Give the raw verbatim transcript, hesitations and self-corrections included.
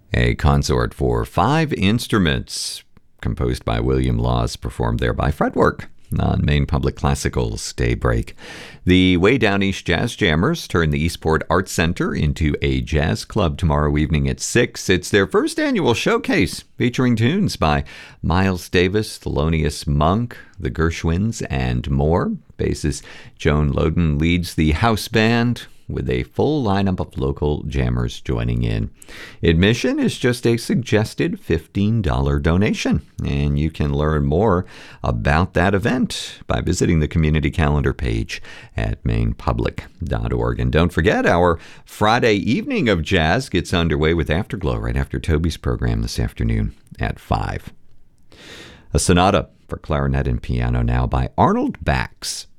A consort for five instruments, composed by William Laws, performed there by Fretwork on Maine Public Classical's Daybreak. The Way Down East Jazz Jammers turn the Eastport Arts Center into a jazz club tomorrow evening at six. It's their first annual showcase, featuring tunes by Miles Davis, Thelonious Monk, the Gershwins, and more. Bassist Joan Loden leads the house band, with a full lineup of local jammers joining in. Admission is just a suggested fifteen dollars donation, and you can learn more about that event by visiting the community calendar page at maine public dot org. And don't forget, our Friday evening of jazz gets underway with Afterglow right after Toby's program this afternoon at five. A sonata for clarinet and piano now by Arnold Bax.